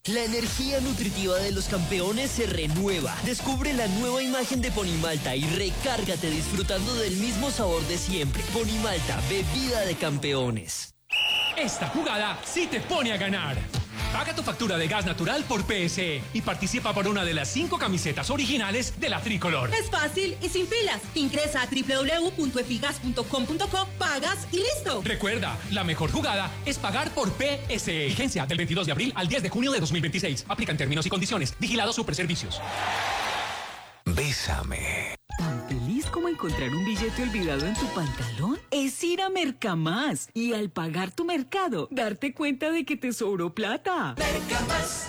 La energía nutritiva de los campeones se renueva. Descubre la nueva imagen de Ponimalta y recárgate disfrutando del mismo sabor de siempre. Ponimalta, bebida de campeones. Esta jugada sí te pone a ganar. Paga tu factura de gas natural por PSE y participa por una de las 5 camisetas originales de la Tricolor. Es fácil y sin filas. Ingresa a www.efigas.com.co, pagas y listo. Recuerda, la mejor jugada es pagar por PSE. Vigencia del 22 de abril al 10 de junio de 2026. Aplican términos y condiciones. Vigilado Superservicios. Bésame. ¿Tan feliz como encontrar un billete olvidado en tu pantalón? Es ir a Mercamás y al pagar tu mercado, darte cuenta de que te sobró plata. Mercamás.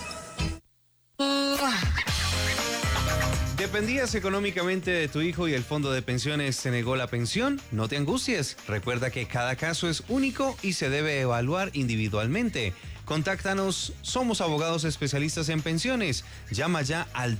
¿Dependías económicamente de tu hijo y el fondo de pensiones se negó la pensión? No te angusties. Recuerda que cada caso es único y se debe evaluar individualmente. Contáctanos, somos abogados especialistas en pensiones. Llama ya al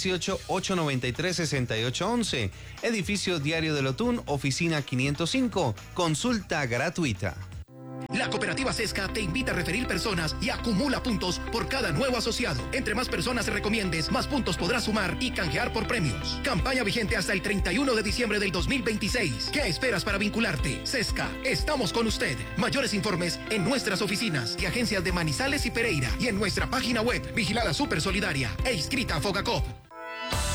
318-893-6811. Edificio Diario del Otún, oficina 505. Consulta gratuita. La Cooperativa Sesca te invita a referir personas y acumula puntos por cada nuevo asociado. Entre más personas recomiendes, más puntos podrás sumar y canjear por premios. Campaña vigente hasta el 31 de diciembre del 2026. ¿Qué esperas para vincularte? Sesca, estamos con usted. Mayores informes en nuestras oficinas y agencias de Manizales y Pereira y en nuestra página web, vigilada Super Solidaria e inscrita a Fogacop.